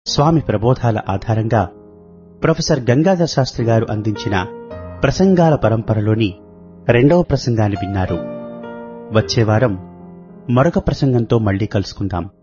స్వామి ప్రబోధాల ఆధారంగా ప్రొఫెసర్ గంగాధర శాస్త్రి గారు అందించిన ప్రసంగాల పరంపరలోని 2వ ప్రసంగాన్ని విన్నారు. వచ్చే వారం మరొక ప్రసంగంతో మళ్లీ కలుసుకుందాం.